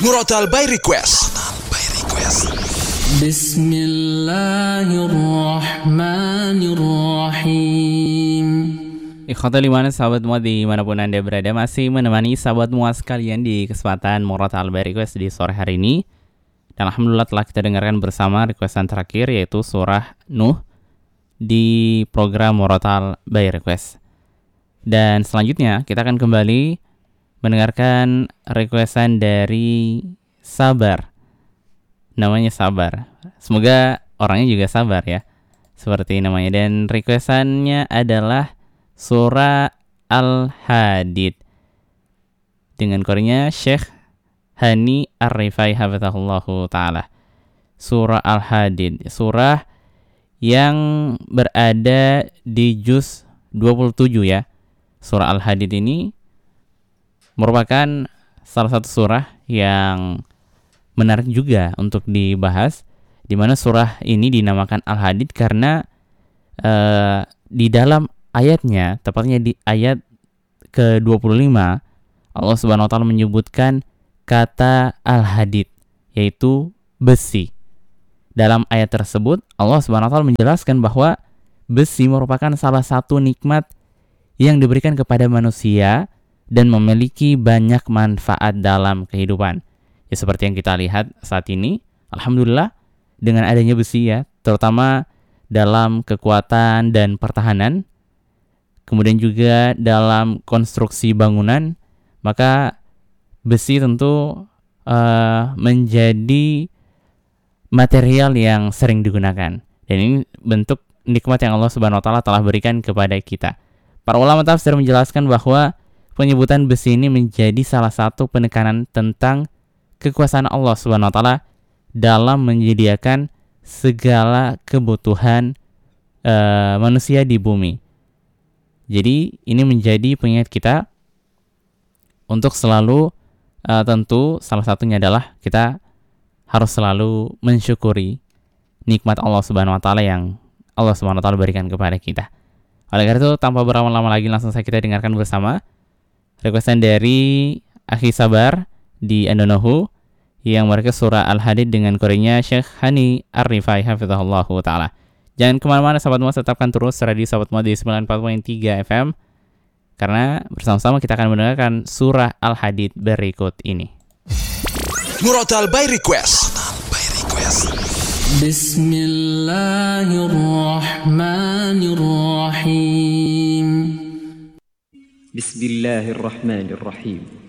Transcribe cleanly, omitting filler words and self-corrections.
Murotal by Request. Bismillahirrahmanirrahim. Ikhwatal iman, sahabat muat dimanapun Anda berada, masih menemani sahabat muat sekalian di kesempatan Murotal by Request di sore hari ini. Dan alhamdulillah telah kita dengarkan bersama requestan terakhir, yaitu surah Nuh di program Murotal by Request. Dan selanjutnya kita akan kembali mendengarkan requestan dari Sabar. Namanya Sabar. Semoga orangnya juga sabar ya, seperti namanya. Dan requestannya adalah surah Al-Hadid dengan korenya Syekh Hani Ar-Rifai hafizahullahu ta'ala. Surah Al-Hadid, surah yang berada di juz 27 ya. Surah Al-Hadid ini merupakan salah satu surah yang menarik juga untuk dibahas, di mana surah ini dinamakan Al-Hadid karena di dalam ayatnya, tepatnya di ayat ke-25, Allah Subhanahu wa taala menyebutkan kata Al-Hadid, yaitu besi. Dalam ayat tersebut Allah Subhanahu wa taala menjelaskan bahwa besi merupakan salah satu nikmat yang diberikan kepada manusia dan memiliki banyak manfaat dalam kehidupan. Ya, seperti yang kita lihat saat ini, alhamdulillah dengan adanya besi ya, terutama dalam kekuatan dan pertahanan, kemudian juga dalam konstruksi bangunan, maka besi tentu menjadi material yang sering digunakan. Dan ini bentuk nikmat yang Allah Subhanahu wa taala telah berikan kepada kita. Para ulama tafsir menjelaskan bahwa penyebutan besi ini menjadi salah satu penekanan tentang kekuasaan Allah Subhanahu wa taala dalam menyediakan segala kebutuhan manusia di bumi. Jadi ini menjadi pengingat kita untuk selalu tentu salah satunya adalah kita harus selalu mensyukuri nikmat Allah Subhanahu wa taala yang Allah Subhanahu wa taala berikan kepada kita. Oleh karena itu, tanpa berlama-lama lagi, langsung saja kita dengarkan bersama requestan dari Akhi Sabar di Andonohu yang mereka surah Al-Hadid dengan korenya Syekh Hani Ar-Rifai hafizahullahu ta'ala. Jangan kemana-mana sahabat muat, tetapkan terus radio sahabat muat di 94.3 FM, karena bersama-sama kita akan mendengarkan surah Al-Hadid berikut ini. Murotal by Request. Bismillahirrahmanirrahim. بسم الله الرحمن الرحيم